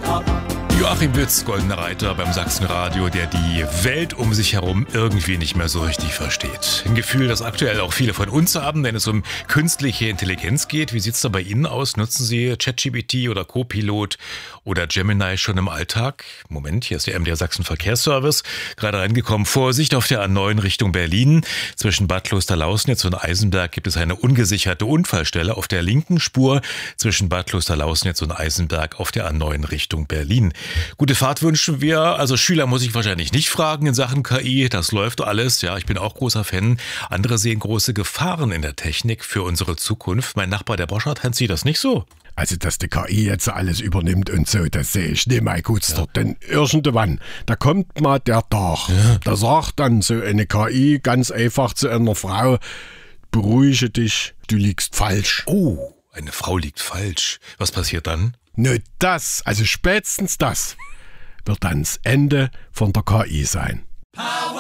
Joachim Bütz, Goldener Reiter beim Sachsenradio, der die Welt um sich herum irgendwie nicht mehr so richtig versteht. Ein Gefühl, das aktuell auch viele von uns haben, wenn es um künstliche Intelligenz geht. Wie sieht's da bei Ihnen aus? Nutzen Sie ChatGPT oder Copilot oder Gemini schon im Alltag? Moment, hier ist der MDR Sachsen Verkehrsservice. Gerade reingekommen. Vorsicht auf der A9 Richtung Berlin. Zwischen Bad Klosterlausnitz und Eisenberg gibt es eine ungesicherte Unfallstelle auf der linken Spur zwischen Bad Klosterlausnitz und Eisenberg auf der A9 Richtung Berlin. Gute Fahrt wünschen wir. Also Schüler muss ich wahrscheinlich nicht fragen in Sachen KI. Das läuft alles. Ja, ich bin auch großer Fan. Andere sehen große Gefahren in der Technik für unsere Zukunft. Mein Nachbar, der Boschert, sieht das nicht so. Also, dass die KI jetzt alles übernimmt und so, das sehe ich nicht mal gut. Ja. Denn irgendwann, da kommt mal der Tag. Ja. Da sagt dann so eine KI ganz einfach zu einer Frau: Beruhige dich, du liegst falsch. Oh, eine Frau liegt falsch. Was passiert dann? Nur das, also spätestens das, wird dann das Ende von der KI sein. Power